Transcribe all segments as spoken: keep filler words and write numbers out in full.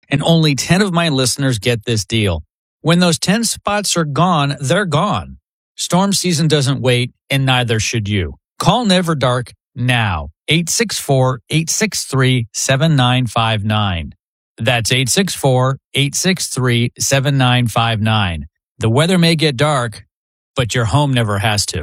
and only ten of my listeners get this deal. When those ten spots are gone, they're gone. Storm season doesn't wait, and neither should you. Call Never Dark now. eight six four, eight six three, seven nine five nine. That's eight six four, eight six three, seven nine five nine. The weather may get dark, but your home never has to.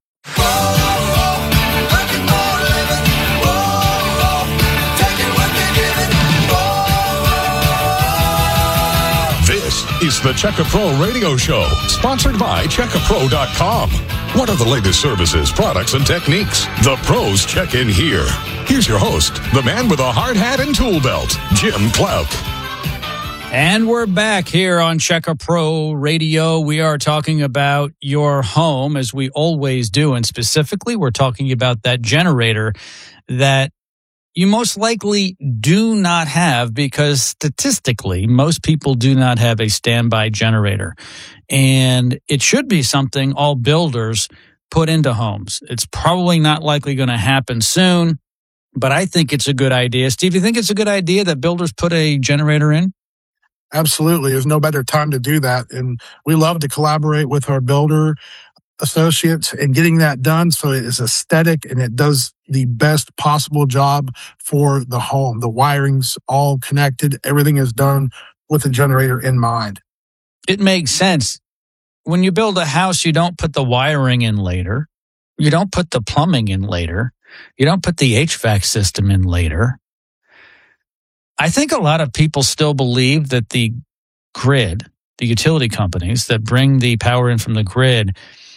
This is the Checka Pro Radio Show, sponsored by Checka Pro dot com. What are the latest services, products, and techniques? The pros check in here. Here's your host, the man with a hard hat and tool belt, Jim Clouk. And we're back here on Checka Pro Radio. We are talking about your home, as we always do. And specifically, we're talking about that generator that you most likely do not have, because statistically, most people do not have a standby generator. And it should be something all builders put into homes. It's probably not likely going to happen soon, but I think it's a good idea. Steve, you think it's a good idea that builders put a generator in? Absolutely. There's no better time to do that. And we love to collaborate with our builder associates in getting that done so it is aesthetic and it does the best possible job for the home. The wiring's all connected. Everything is done with the generator in mind. It makes sense. When you build a house, you don't put the wiring in later. You don't put the plumbing in later. You don't put the H V A C system in later. I think a lot of people still believe that the grid, the utility companies that bring the power in from the grid,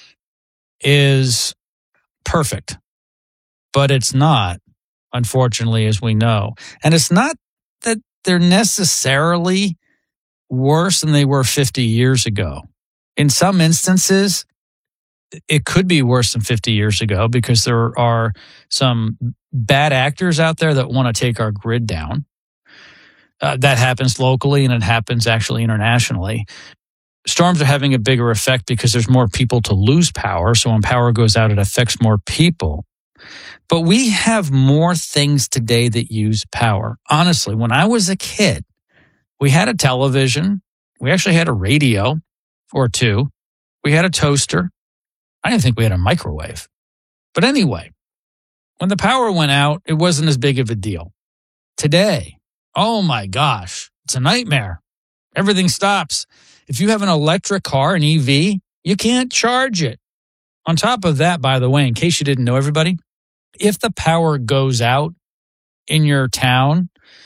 is perfect. But it's not, unfortunately, as we know. And it's not that they're necessarily worse than they were fifty years ago. In some instances, it could be worse than fifty years ago because there are some bad actors out there that want to take our grid down. Uh, that happens locally and it happens actually internationally. Storms are having a bigger effect because there's more people to lose power. So when power goes out, it affects more people. But we have more things today that use power. Honestly, when I was a kid, we had a television. We actually had a radio or two. We had a toaster. I didn't think we had a microwave. But anyway, when the power went out, it wasn't as big of a deal. Today, oh my gosh, it's a nightmare. Everything stops. If you have an electric car, an E V, you can't charge it. On top of that, by the way, in case you didn't know, everybody, if the power goes out in your town,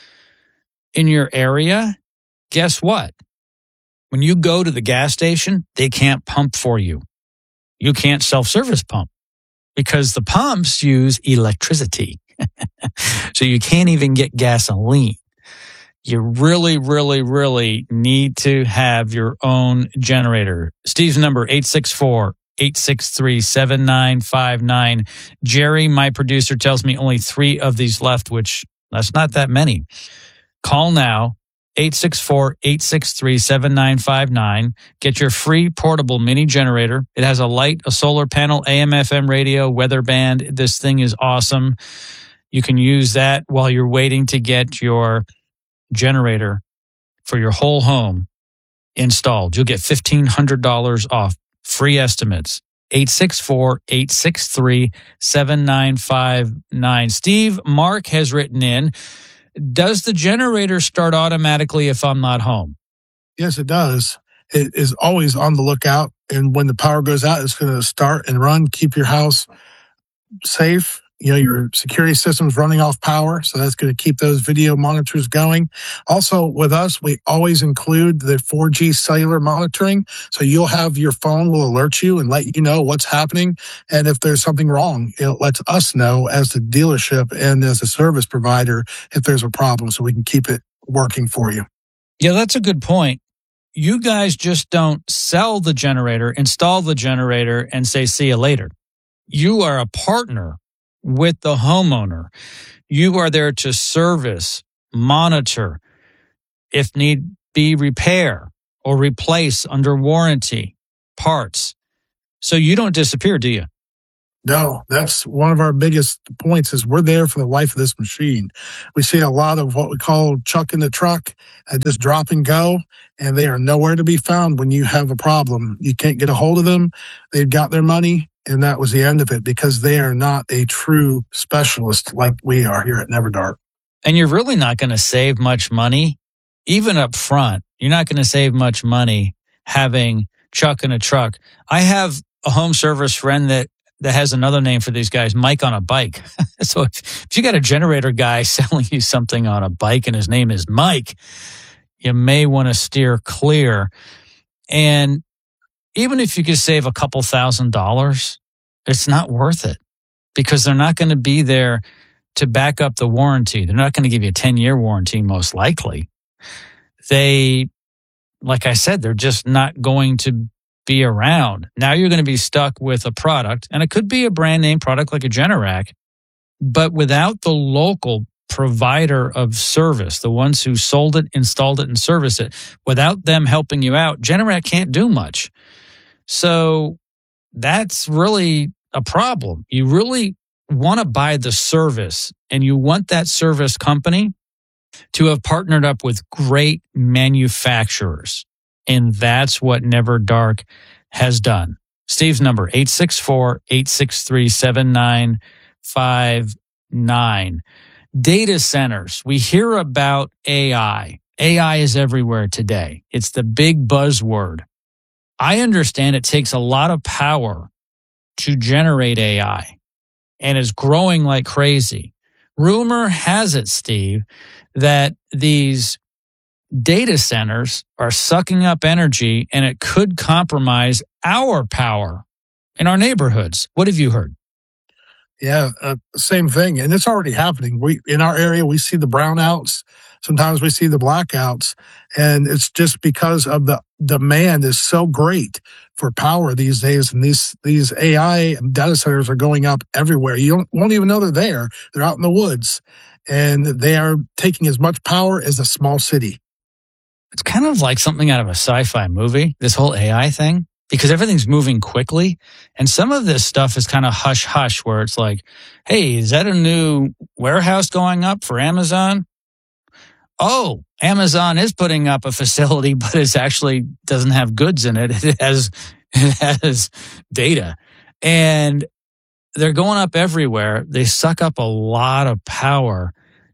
in your area, guess what? When you go to the gas station, they can't pump for you. You can't self-service pump because the pumps use electricity. So you can't even get gasoline. You really, really, really need to have your own generator. Steve's number, eight six four, eight six three, seven nine five nine. Jerry, my producer, tells me only three of these left, which that's not that many. Call now, eight six four, eight six three, seven nine five nine. Get your free portable mini generator. It has a light, a solar panel, A M F M radio, weather band. This thing is awesome. You can use that while you're waiting to get your generator for your whole home installed. You'll get fifteen hundred dollars off. Free estimates. eight six four, eight six three, seven nine five nine. Steve, Mark has written in, does the generator start automatically if I'm not home? Yes, it does. It is always on the lookout. And when the power goes out, it's going to start and run, keep your house safe. You know, your security system's running off power, so that's going to keep those video monitors going. Also, with us, we always include the four G cellular monitoring, so you'll have your phone will alert you and let you know what's happening. And if there's something wrong, it lets us know as the dealership and as a service provider if there's a problem, so we can keep it working for you. Yeah, that's a good point. You guys just don't sell the generator, install the generator, and say, see you later. You are a partner with the homeowner. You are there to service, monitor, if need be, repair or replace under warranty parts. So you don't disappear, do you? No, that's one of our biggest points is we're there for the life of this machine. We see a lot of what we call chuck in the truck and just drop and go, and they are nowhere to be found when you have a problem. You can't get a hold of them. They've got their money, and that was the end of it because they are not a true specialist like we are here at Never Dark. And you're really not going to save much money, even up front. You're not going to save much money having chuck in a truck. I have a home service friend that that has another name for these guys, Mike on a bike. So if, if you got a generator guy selling you something on a bike and his name is Mike, you may want to steer clear. And even if you could save a couple thousand dollars, it's not worth it because they're not going to be there to back up the warranty. They're not going to give you a ten-year warranty, most likely. They, like I said, they're just not going to be around. Now you're going to be stuck with a product, and it could be a brand name product like a Generac, but without the local provider of service, the ones who sold it, installed it, and serviced it, without them helping you out, Generac can't do much. So that's really a problem. You really want to buy the service, and you want that service company to have partnered up with great manufacturers. And that's what Never Dark has done. Steve's number, eight six four, eight six three, seven nine five nine. Data centers. We hear about A I. A I is everywhere today. It's the big buzzword. I understand it takes a lot of power to generate A I, and it's growing like crazy. Rumor has it, Steve, that these data centers are sucking up energy, and it could compromise our power in our neighborhoods. What have you heard? Yeah, uh, same thing. And it's already happening. We in our area, we see the brownouts. Sometimes we see the blackouts. And it's just because of the demand is so great for power these days. And these, these A I data centers are going up everywhere. You don't, won't even know they're there. They're out in the woods. And they are taking as much power as a small city. It's kind of like something out of a sci-fi movie, this whole A I thing, because everything's moving quickly. And some of this stuff is kind of hush-hush, where it's like, hey, is that a new warehouse going up for Amazon? Oh, Amazon is putting up a facility, but it actually doesn't have goods in it. It has, it has data. And they're going up everywhere. They suck up a lot of power.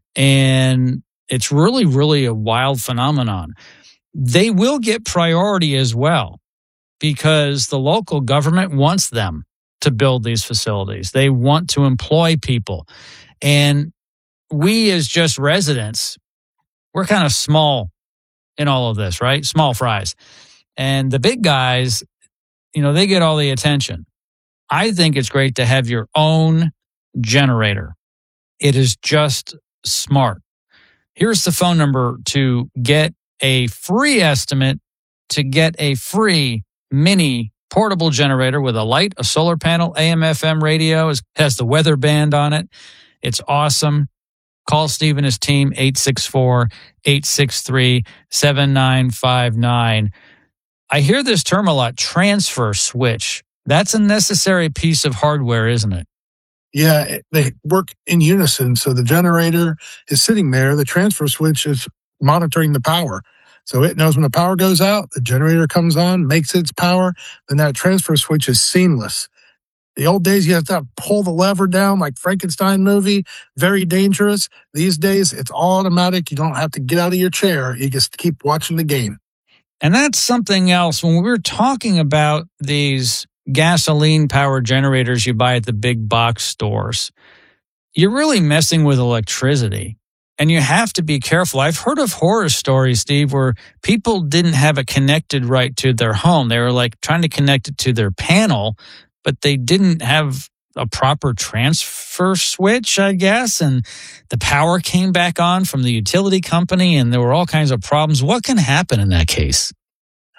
And it's really, really a wild phenomenon. They will get priority as well because the local government wants them to build these facilities. They want to employ people. And we as just residents, we're kind of small in all of this, right? Small fries. And the big guys, you know, they get all the attention. I think it's great to have your own generator. It is just smart. Here's the phone number to get a free estimate, to get a free mini portable generator with a light, a solar panel, A M F M radio. It has the weather band on it. It's awesome. Call Steve and his team, eight six four, eight six three, seven nine five nine. I hear this term a lot, transfer switch. That's a necessary piece of hardware, isn't it? Yeah, they work in unison. So the generator is sitting there. The transfer switch is monitoring the power. So it knows when the power goes out, the generator comes on, makes its power, then that transfer switch is seamless. The old days, you have to pull the lever down like Frankenstein movie, very dangerous. These days, it's all automatic. You don't have to get out of your chair. You just keep watching the game. And that's something else. When we were talking about these gasoline-powered generators you buy at the big box stores, you're really messing with electricity. And you have to be careful. I've heard of horror stories, Steve, where people didn't have it connected right to their home. They were like trying to connect it to their panel, but they didn't have a proper transfer switch, I guess. And the power came back on from the utility company, and there were all kinds of problems. What can happen in that case?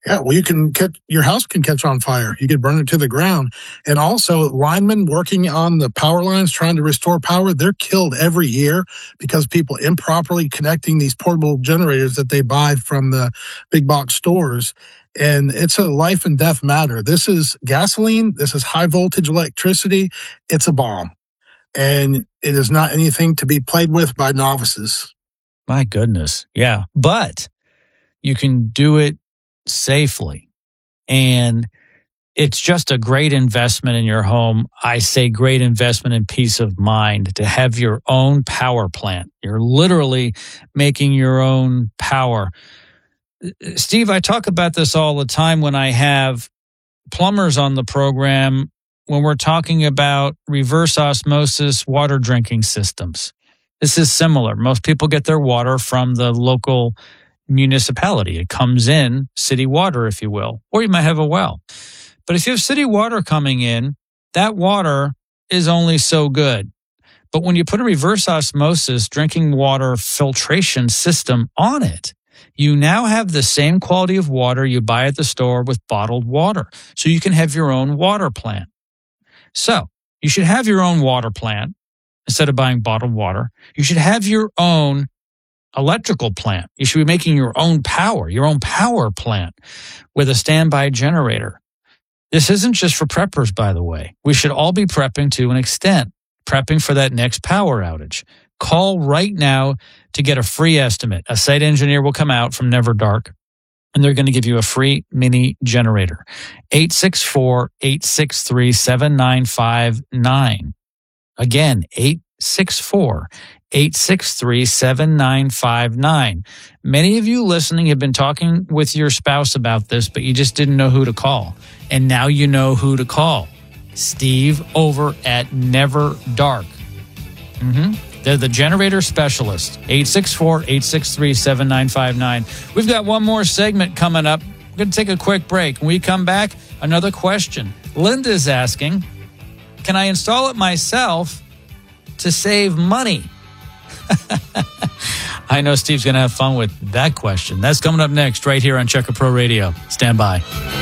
Yeah, well, you can catch, your house can catch on fire. You could burn it to the ground. And also, linemen working on the power lines, trying to restore power, they're killed every year because people improperly connecting these portable generators that they buy from the big box stores. And it's a life and death matter. This is gasoline. This is high voltage electricity. It's a bomb. And it is not anything to be played with by novices. My goodness. Yeah. But you can do it safely. And it's just a great investment in your home. I say great investment in peace of mind to have your own power plant. You're literally making your own power. Steve, I talk about this all the time when I have plumbers on the program, when we're talking about reverse osmosis water drinking systems. This is similar. Most people get their water from the local municipality. It comes in, city water, if you will, or you might have a well. But if you have city water coming in, that water is only so good. But when you put a reverse osmosis drinking water filtration system on it, you now have the same quality of water you buy at the store with bottled water. So you can have your own water plant. So you should have your own water plant instead of buying bottled water. You should have your own electrical plant. You should be making your own power, your own power plant with a standby generator. This isn't just for preppers, by the way. We should all be prepping to an extent, prepping for that next power outage. Call right now to get a free estimate. A site engineer will come out from Never Dark, and they're going to give you a free mini generator. eight six four, eight six three, seven nine five nine. Again, eight six four, eight six three, seven nine five nine. Many of you listening have been talking with your spouse about this, but you just didn't know who to call. And now you know who to call. Steve over at Never Dark. Mm-hmm. They're the generator specialist. eight six four, eight six three, seven nine five nine. We've got one more segment coming up. We're going to take a quick break. When we come back, another question. Linda's asking, can I install it myself to save money? I know Steve's going to have fun with that question. That's coming up next right here on Checker Pro Radio. Stand by.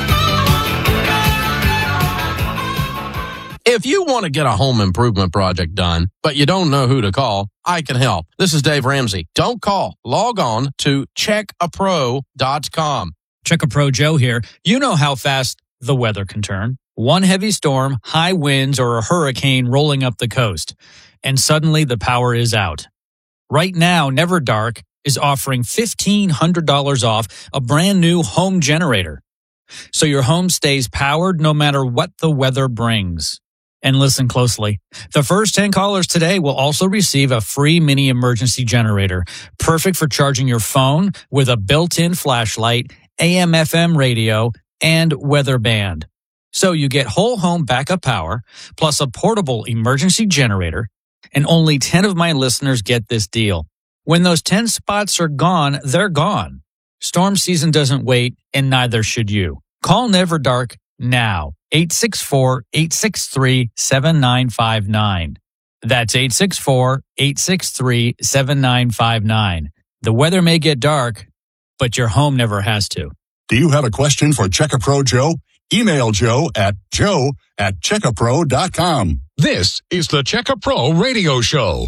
If you want to get a home improvement project done, but you don't know who to call, I can help. This is Dave Ramsey. Don't call. Log on to check a pro dot com. Checker Pro Joe here. You know how fast the weather can turn. One heavy storm, high winds, or a hurricane rolling up the coast, and suddenly the power is out. Right now, Never Dark is offering fifteen hundred dollars off a brand new home generator, so your home stays powered no matter what the weather brings. And listen closely. The first ten callers today will also receive a free mini emergency generator, perfect for charging your phone with a built-in flashlight, A M F M radio, and weather band. So you get whole home backup power, plus a portable emergency generator, and only ten of my listeners get this deal. When those ten spots are gone, they're gone. Storm season doesn't wait, and neither should you. Call Never Dark now. eight six four, eight six three, seven nine five nine. That's eight six four, eight six three, seven nine five nine. The weather may get dark, but your home never has to. Do you have a question for Checker Pro Joe? Email Joe at joe at checker pro dot com. This is the Checker Pro Radio Show.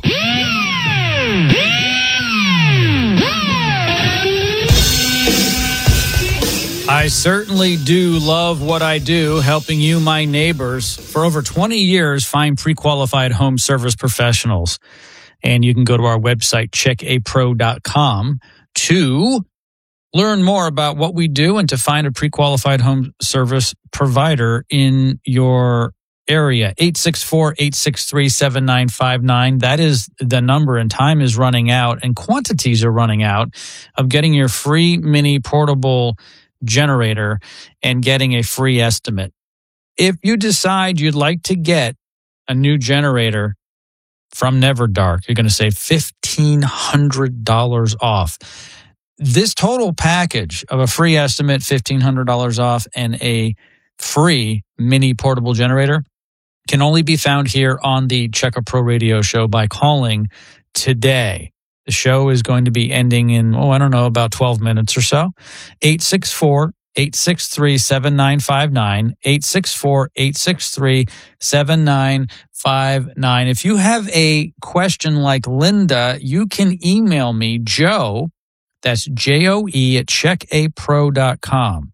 I certainly do love what I do, helping you, my neighbors, for over twenty years find pre-qualified home service professionals. And you can go to our website, check a pro dot com, to learn more about what we do and to find a pre-qualified home service provider in your area. eight six four, eight six three, seven nine five nine. That is the number, and time is running out and quantities are running out of getting your free mini portable generator and getting a free estimate. If you decide you'd like to get a new generator from Never Dark, you're going to save fifteen hundred dollars off. This total package of a free estimate, fifteen hundred dollars off, and a free mini portable generator can only be found here on the Checker Pro Radio Show by calling today. The show is going to be ending in, oh, I don't know, about twelve minutes or so. eight six four, eight six three, seven nine five nine, eight six four, eight six three, seven nine five nine. If you have a question like Linda, you can email me, Joe, that's J O E at check a pro dot com.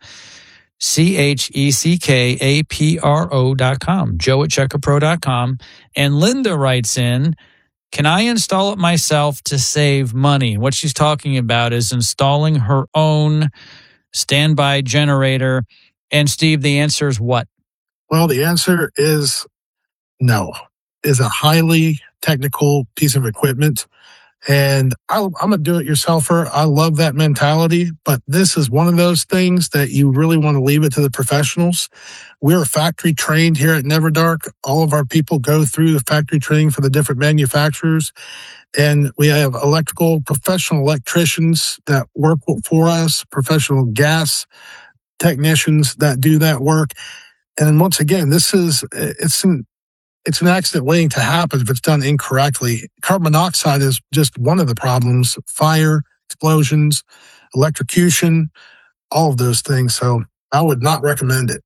C H E C K A P R O dot com, Joe at check a pro dot com. And Linda writes in, can I install it myself to save money? What she's talking about is installing her own standby generator. And Steve, the answer is what? Well, the answer is no. It's a highly technical piece of equipment. And I, I'm a do-it-yourselfer. I love that mentality, but this is one of those things that you really want to leave it to the professionals. We're factory trained here at Never Dark. All of our people go through the factory training for the different manufacturers. And we have electrical, professional electricians that work for us, professional gas technicians that do that work. And once again, this is, it's an, it's an accident waiting to happen if it's done incorrectly. Carbon monoxide is just one of the problems. Fire, explosions, electrocution, all of those things. So I would not recommend it.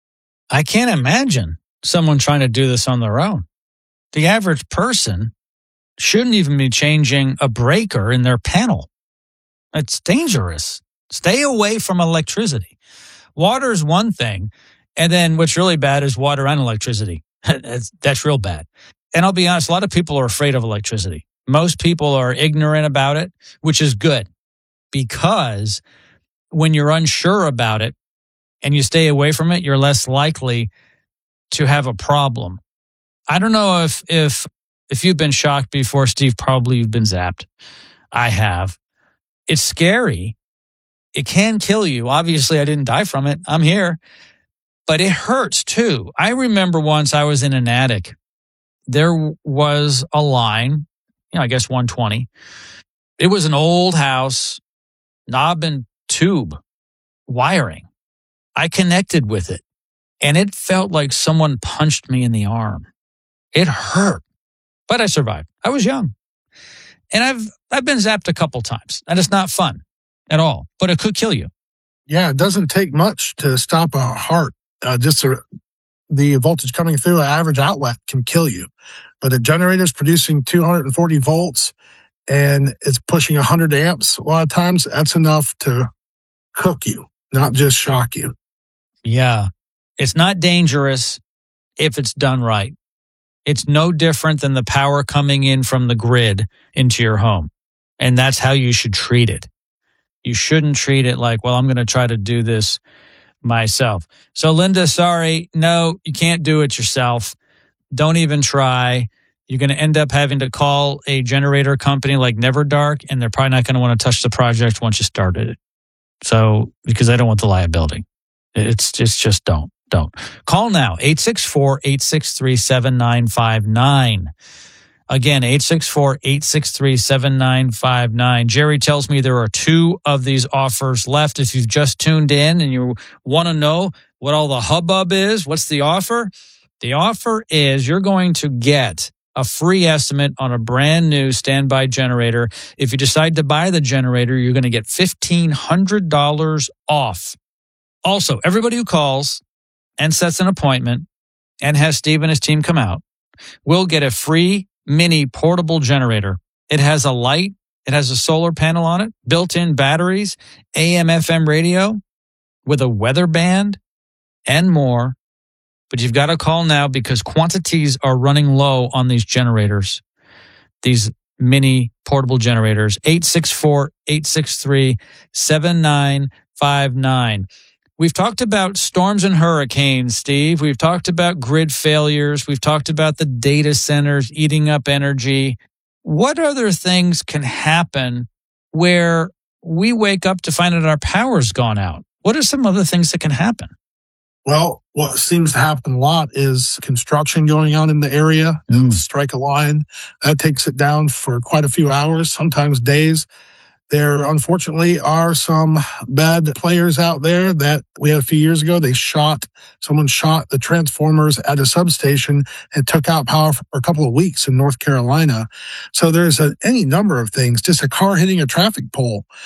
I can't imagine someone trying to do this on their own. The average person shouldn't even be changing a breaker in their panel. It's dangerous. Stay away from electricity. Water is one thing. And then what's really bad is water and electricity. That's, that's real bad. And I'll be honest, a lot of people are afraid of electricity. Most people are ignorant about it, which is good, because when you're unsure about it and you stay away from it, you're less likely to have a problem. I don't know if if if you've been shocked before, Steve. Probably you've been zapped. I have. It's scary. It can kill you. Obviously, I didn't die from it. I'm here. But it hurts too. I remember once I was in an attic. There was a line, you know, I guess one twenty. It was an old house, knob and tube wiring. I connected with it, and it felt like someone punched me in the arm. It hurt, but I survived. I was young. And I've I've been zapped a couple times, and it's not fun at all, but it could kill you. Yeah, it doesn't take much to stop a heart. Uh, just a, the voltage coming through an average outlet can kill you. But a generator is producing two hundred forty volts and it's pushing one hundred amps. A lot of times that's enough to cook you, not just shock you. Yeah. It's not dangerous if it's done right. It's no different than the power coming in from the grid into your home. And that's how you should treat it. You shouldn't treat it like, well, I'm going to try to do this myself. So, Linda, sorry. No, you can't do it yourself. Don't even try. You're going to end up having to call a generator company like Never Dark, and they're probably not going to want to touch the project once you started it. So, because they don't want the liability. It's just, just don't, don't. Call now, eight six four, eight six three, seven nine five nine. Again, eight six four, eight six three, seven nine five nine. Jerry tells me there are two of these offers left. If you've just tuned in and you want to know what all the hubbub is, what's the offer? The offer is you're going to get a free estimate on a brand new standby generator. If you decide to buy the generator, you're going to get fifteen hundred dollars off. Also, everybody who calls and sets an appointment and has Steve and his team come out will get a free mini portable generator. It has a light. It has a solar panel on it, built-in batteries, A M F M radio with a weather band and more. But you've got to call now because quantities are running low on these generators, these mini portable generators. eight six four, eight six three, seven nine five nine. We've talked about storms and hurricanes, Steve. We've talked about grid failures. We've talked about the data centers eating up energy. What other things can happen where we wake up to find that our power's gone out? What are some other things that can happen? Well, what seems to happen a lot is construction going on in the area. Mm. Strike a line. That takes it down for quite a few hours, sometimes days. There, unfortunately, are some bad players out there that we had a few years ago. They shot, someone shot the transformers at a substation and took out power for a couple of weeks in North Carolina. So there's a, any number of things, just a car hitting a traffic pole.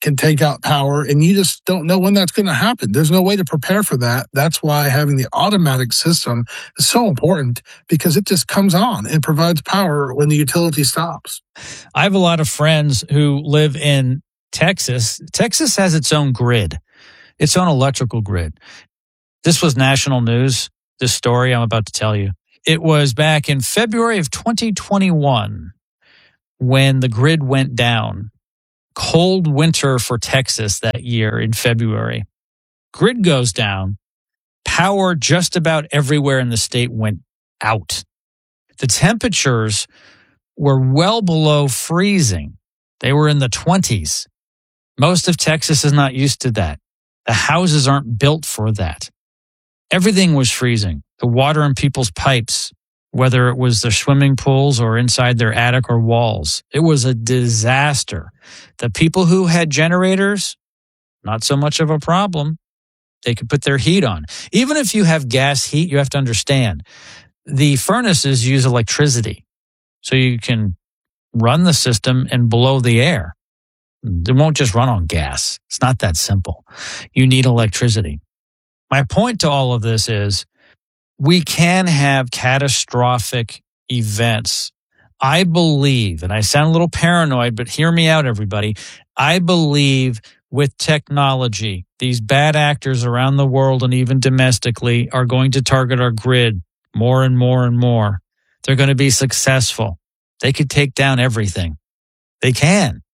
can take out power, and you just don't know when that's going to happen. There's no way to prepare for that. That's why having the automatic system is so important, because it just comes on and provides power when the utility stops. I have a lot of friends who live in Texas. Texas has its own grid, its own electrical grid. This was national news, this story I'm about to tell you. It was back in February of twenty twenty-one when the grid went down. Cold winter for Texas that year in February. Grid goes down. Power just about everywhere in the state went out. The temperatures were well below freezing. They were in the twenties. Most of Texas is not used to that. The houses aren't built for that. Everything was freezing. The water in people's pipes, whether it was their swimming pools or inside their attic or walls. It was a disaster. The people who had generators, not so much of a problem. They could put their heat on. Even if you have gas heat, you have to understand, the furnaces use electricity. So you can run the system and blow the air. It won't just run on gas. It's not that simple. You need electricity. My point to all of this is, we can have catastrophic events. I believe, and I sound a little paranoid, but hear me out, everybody. I believe with technology, these bad actors around the world and even domestically are going to target our grid more and more and more. They're going to be successful. They could take down everything. They can.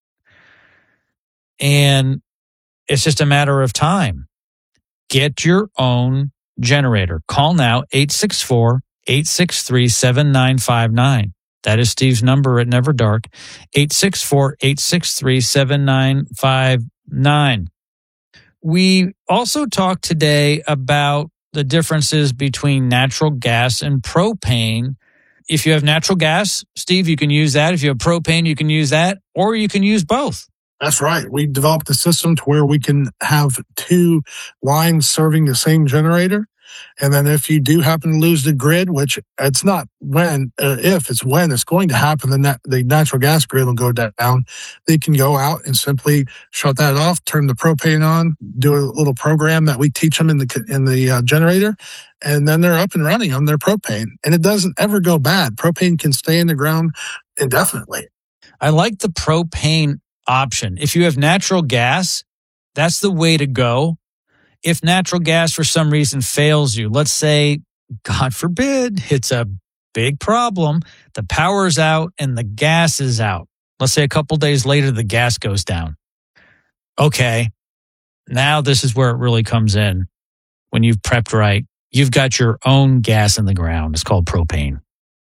And it's just a matter of time. Get your own generator. Call now, eight six four, eight six three, seven nine five nine. That is Steve's number at Never Dark, eight six four, eight six three, seven nine five nine. We also talked today about the differences between natural gas and propane. If you have natural gas, Steve, you can use that. If you have propane, you can use that, or you can use both. That's right. We developed a system to where we can have two lines serving the same generator. And then if you do happen to lose the grid, which it's not when, uh, if, it's when it's going to happen, the, nat- the natural gas grid will go down. They can go out and simply shut that off, turn the propane on, do a little program that we teach them in the in the uh, generator, and then they're up and running on their propane. And it doesn't ever go bad. Propane can stay in the ground indefinitely. I like the propane option. If you have natural gas, that's the way to go. If natural gas for some reason fails you, let's say, God forbid, it's a big problem, the power's out and the gas is out. Let's say a couple days later, the gas goes down. Okay, now this is where it really comes in. When you've prepped right, you've got your own gas in the ground. It's called propane.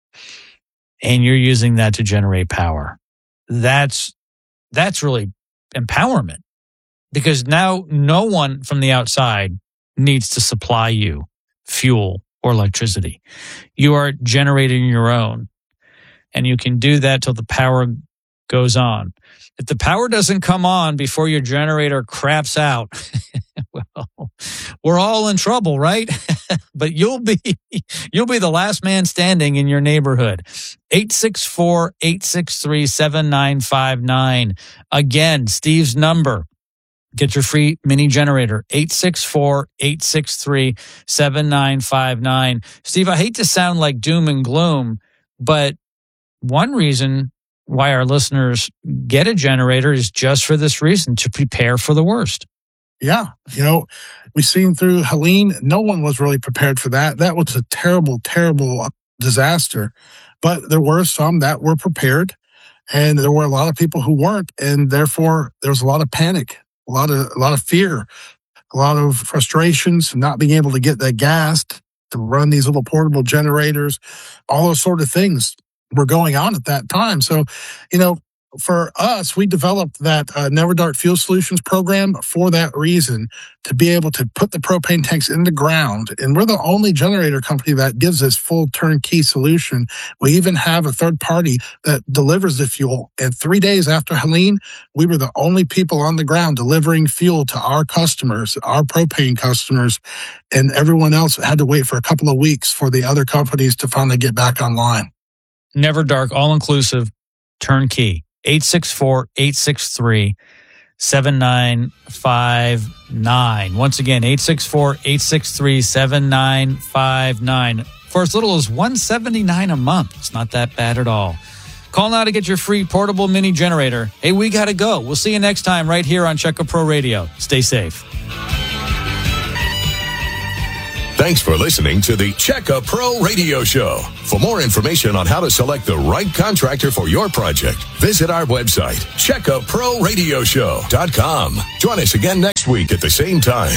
And you're using that to generate power. That's That's really empowerment, because now no one from the outside needs to supply you fuel or electricity. You are generating your own, and you can do that till the power goes on. If the power doesn't come on before your generator craps out, well, we're all in trouble, right? But you'll be you'll be the last man standing in your neighborhood. eight six four, eight six three, seven nine five nine. Again, Steve's number. Get your free mini generator, eight six four, eight six three, seven nine five nine. Steve, I hate to sound like doom and gloom, but one reason why our listeners get a generator is just for this reason, to prepare for the worst. Yeah. You know, we've seen through Helene, no one was really prepared for that. That was a terrible, terrible disaster. But there were some that were prepared, and there were a lot of people who weren't. And therefore, there was a lot of panic, a lot of, a lot of fear, a lot of frustrations, not being able to get that gas to run these little portable generators, all those sort of things were going on at that time. So, you know, for us, we developed that uh, Never Dark Fuel Solutions program for that reason, to be able to put the propane tanks in the ground. And we're the only generator company that gives this full turnkey solution. We even have a third party that delivers the fuel. And three days after Helene, we were the only people on the ground delivering fuel to our customers, our propane customers. And everyone else had to wait for a couple of weeks for the other companies to finally get back online. Never Dark, all-inclusive, turnkey. eight six four, eight six three, seven nine five nine. Once again, eight six four, eight six three, seven nine five nine. For as little as one hundred seventy-nine dollars a month. It's not that bad at all. Call now to get your free portable mini generator. Hey, we got to go. We'll see you next time right here on Check A Pro Radio. Stay safe. Thanks for listening to the Check A Pro Radio Show. For more information on how to select the right contractor for your project, visit our website, check a pro radio show dot com. Join us again next week at the same time.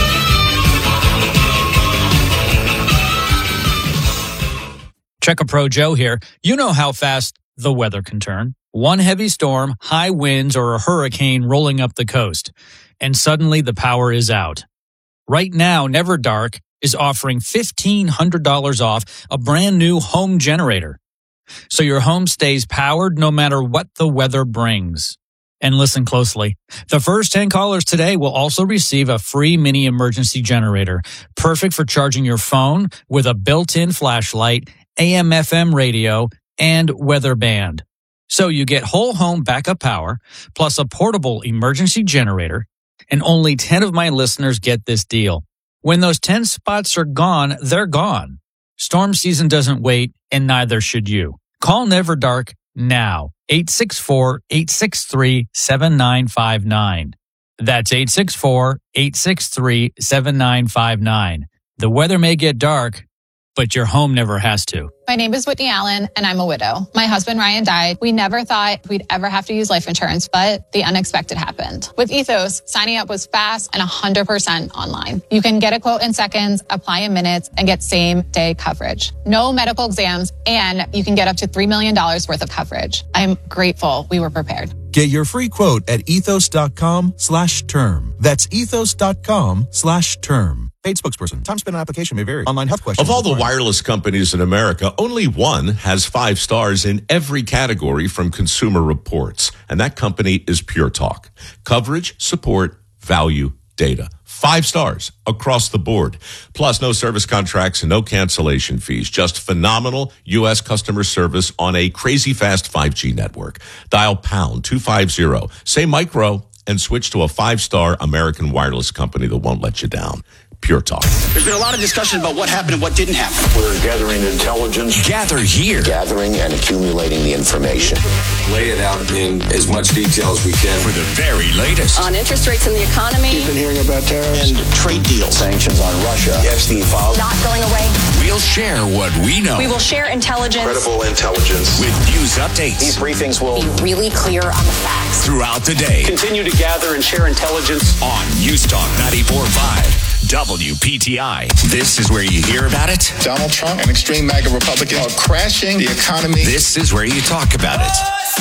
Check A Pro Joe here. You know how fast the weather can turn. One heavy storm, high winds, or a hurricane rolling up the coast, and suddenly the power is out. Right now, Never Dark is offering fifteen hundred dollars off a brand new home generator, so your home stays powered no matter what the weather brings. And listen closely. The first ten callers today will also receive a free mini emergency generator, perfect for charging your phone with a built-in flashlight, A M F M radio, and weather band. So you get whole home backup power, plus a portable emergency generator, and only ten of my listeners get this deal. When those ten spots are gone, they're gone. Storm season doesn't wait, and neither should you. Call Never Dark now. eight six four, eight six three, seven nine five nine. That's eight six four, eight six three, seven nine five nine. The weather may get dark, but your home never has to. My name is Whitney Allen, and I'm a widow. My husband, Ryan, died. We never thought we'd ever have to use life insurance, but the unexpected happened. With Ethos, signing up was fast and one hundred percent online. You can get a quote in seconds, apply in minutes, and get same-day coverage. No medical exams, and you can get up to three million dollars worth of coverage. I'm grateful we were prepared. Get your free quote at ethos.com slash term. That's ethos.com slash term. Paid spokesperson. Time spent on application may vary. Online health questions. Of all the wireless companies in America, only one has five stars in every category from Consumer Reports, and that company is Pure Talk. Coverage, support, value, data. Five stars across the board. Plus, no service contracts and no cancellation fees. Just phenomenal U S customer service on a crazy fast five G network. Dial pound two fifty, say micro, and switch to a five-star American wireless company that won't let you down. Pure Talk. There's been a lot of discussion about what happened and what didn't happen. We're gathering intelligence. Gather here. Gathering and accumulating the information. Lay it out in as much detail as we can. For the very latest. On interest rates in the economy. You've been hearing about tariffs. And trade deals. Sanctions on Russia. The Epstein files. Not going away. We'll share what we know. We will share intelligence. Credible intelligence. With news updates. These briefings will be really clear on the facts. Throughout the day. Continue to gather and share intelligence. On News Talk ninety-four point five. W P T I. This is where you hear about it. Donald Trump and extreme MAGA Republicans are crashing the economy. This is where you talk about it.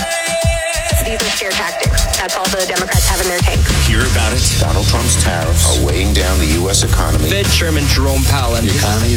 These are scare tactics. That's all the Democrats have in their tank. Hear about it. Donald Trump's tariffs are weighing down the U S economy. Fed Chairman Jerome Powell. The economy